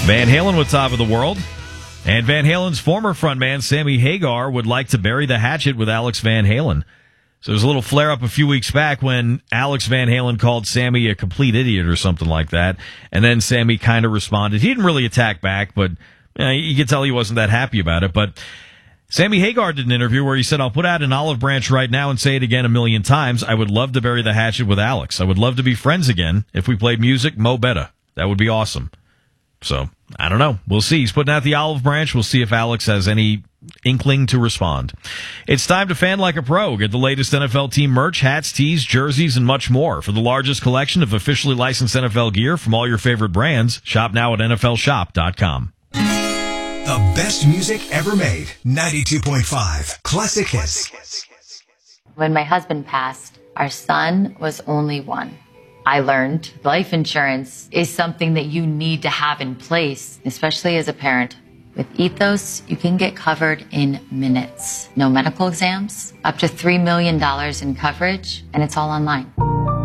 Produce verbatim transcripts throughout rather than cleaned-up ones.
Van Halen with Top of the World. And Van Halen's former frontman, Sammy Hagar, would like to bury the hatchet with Alex Van Halen. So there was a little flare-up a few weeks back when Alex Van Halen called Sammy a complete idiot or something like that. And then Sammy kind of responded. He didn't really attack back, but you know, you could tell he wasn't that happy about it. But Sammy Hagar did an interview where he said, I'll put out an olive branch right now and say it again a million times. I would love to bury the hatchet with Alex. I would love to be friends again. If we played music, Mo better. That would be awesome. So, I don't know. We'll see. He's putting out the olive branch. We'll see if Alex has any inkling to respond. It's time to fan like a pro. Get the latest N F L team merch, hats, tees, jerseys, and much more. For the largest collection of officially licensed N F L gear from all your favorite brands, shop now at N F L shop dot com. The best music ever made. ninety-two point five Classic Hits. When my husband passed, our son was only one. I learned life insurance is something that you need to have in place, especially as a parent. With Ethos, you can get covered in minutes. No medical exams, up to three million dollars in coverage, and it's all online.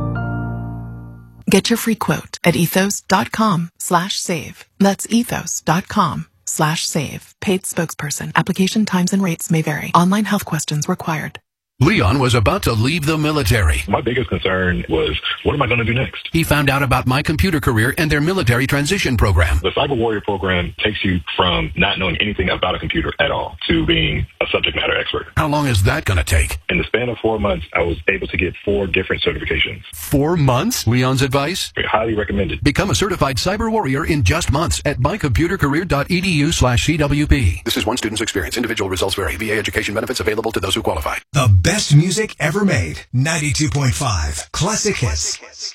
Get your free quote at ethos.com slash save. That's ethos.com slash save. Paid spokesperson. Application times and rates may vary. Online health questions required. Leon was about to leave the military. My biggest concern was, what am I going to do next? He found out about My Computer Career and their military transition program. The Cyber Warrior program takes you from not knowing anything about a computer at all to being a subject matter expert. How long is that going to take? In the span of four months, I was able to get four different certifications. Four months? Leon's advice? Highly recommended. Become a certified Cyber Warrior in just months at mycomputercareer.edu slash CWP. This is one student's experience. Individual results vary. V A education benefits available to those who qualify. The best music ever made. ninety-two point five Classic Hits.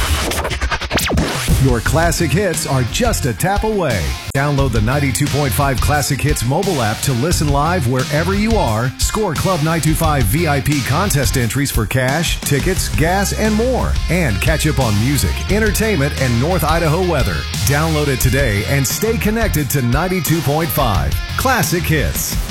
Your classic hits are just a tap away. Download the ninety-two point five Classic Hits mobile app to listen live wherever you are. Score Club nine two five V I P contest entries for cash, tickets, gas, and more. And catch up on music, entertainment, and North Idaho weather. Download it today and stay connected to ninety-two point five Classic Hits.